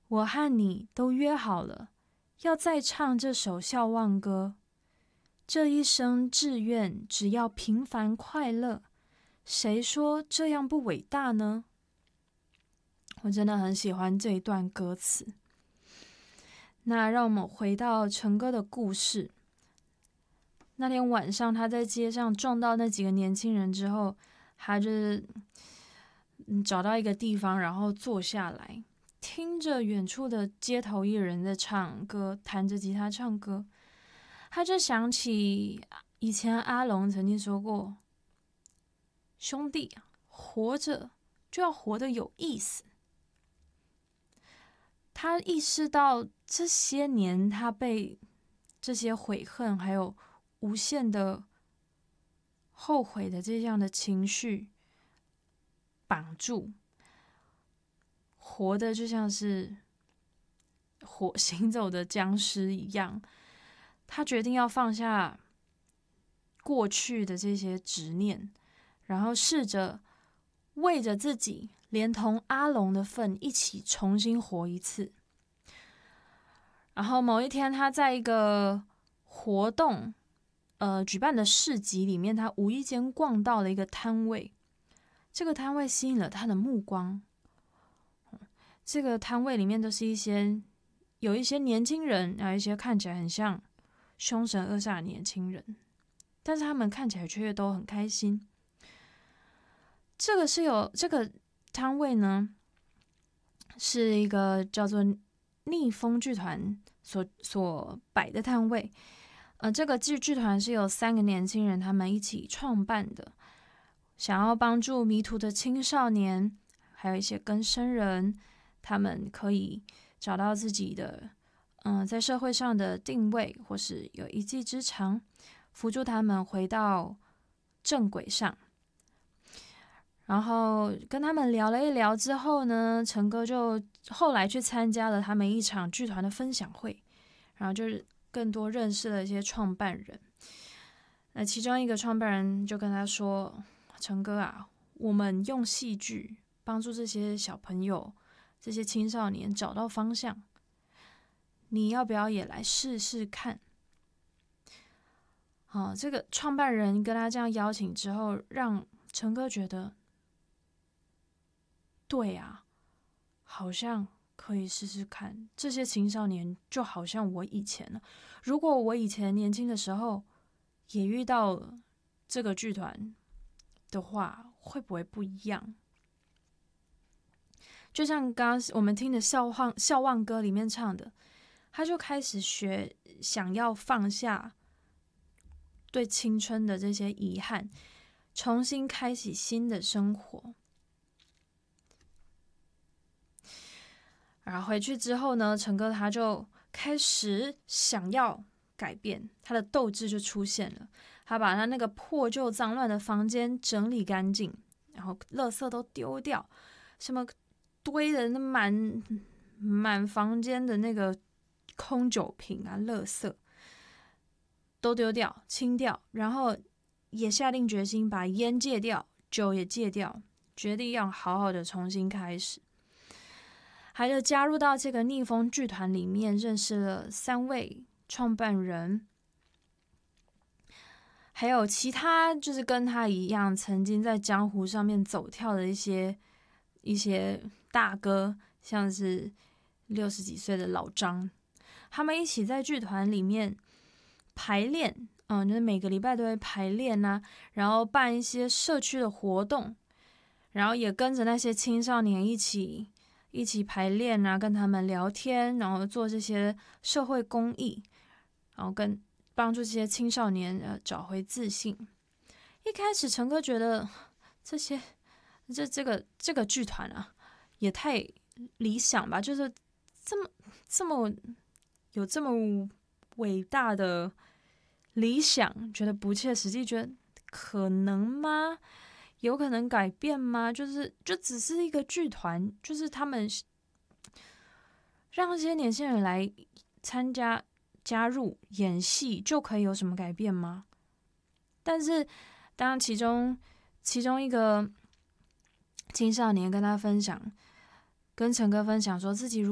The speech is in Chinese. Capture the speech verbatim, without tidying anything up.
我和你都约好了，要再唱这首笑忘歌。这一生志愿只要平凡快乐，谁说这样不伟大呢？我真的很喜欢这一段歌词。那让我们回到成哥的故事。那天晚上，他在街上撞到那几个年轻人之后，他就是找到一个地方，然后坐下来，听着远处的街头艺人在唱歌，弹着吉他唱歌。他就想起以前阿龙曾经说过：“兄弟，活着就要活得有意思。”他意识到这些年他被这些悔恨还有无限的后悔的这样的情绪绑住，活的就像是活行走的僵尸一样。他决定要放下过去的这些执念，然后试着为着自己，连同阿龙的份一起重新活一次。然后某一天，他在一个活动呃举办的市集里面，他无意间逛到了一个摊位，这个摊位吸引了他的目光。这个摊位里面都是一些有一些年轻人，还有一些看起来很像凶神恶煞的年轻人，但是他们看起来却都很开心。这个是有这个摊位呢，是一个叫做逆风剧团所所摆的摊位。呃，这个剧剧团是有三个年轻人他们一起创办的，想要帮助迷途的青少年，还有一些更生人，他们可以找到自己的嗯、呃，在社会上的定位，或是有一技之长，辅助他们回到正轨上。然后跟他们聊了一聊之后呢，成哥就后来去参加了他们一场剧团的分享会，然后就是更多认识了一些创办人。那其中一个创办人就跟他说：“成哥啊，我们用戏剧帮助这些小朋友、这些青少年找到方向，你要不要也来试试看？”好，这个创办人跟他这样邀请之后，让成哥觉得，对啊，好像可以试试看。这些青少年就好像我以前了，如果我以前年轻的时候也遇到了这个剧团的话，会不会不一样？就像刚刚我们听的笑忘笑忘歌里面唱的，他就开始学，想要放下对青春的这些遗憾，重新开启新的生活。然后回去之后呢，成哥他就开始想要改变，他的斗志就出现了。他把他那个破旧脏乱的房间整理干净，然后垃圾都丢掉，什么堆的那满满房间的那个空酒瓶啊、垃圾都丢掉、清掉，然后也下定决心把烟戒掉，酒也戒掉，决定要好好的重新开始。还有加入到这个逆风剧团里面，认识了三位创办人，还有其他就是跟他一样曾经在江湖上面走跳的一些一些大哥，像是六十几岁的老张，他们一起在剧团里面排练，嗯，就是每个礼拜都会排练啊，然后办一些社区的活动，然后也跟着那些青少年一起一起排练啊，跟他们聊天，然后做这些社会公益，然后跟帮助这些青少年呃找回自信。一开始陈哥觉得这些这这个这个剧团啊也太理想吧，就是这么这么有这么伟大的理想，觉得不切实际，觉得可能吗？有可能改变吗？就是就只是一个剧团，就是他们让这些年轻人来参加加入演戏，就可以有什么改变吗？但是当其中其中一个青少年跟他分享，跟陈哥分享说自己如